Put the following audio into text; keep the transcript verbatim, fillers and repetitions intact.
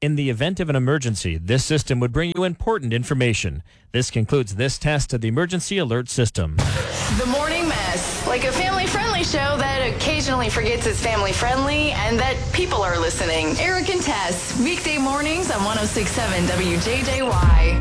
In the event of an emergency, this system would bring you important information. This concludes this test of the emergency alert system. The Morning Mess, like a family-friendly show that occasionally forgets it's family-friendly and that people are listening. Eric and Tess, weekday mornings on one oh six point seven W J J Y.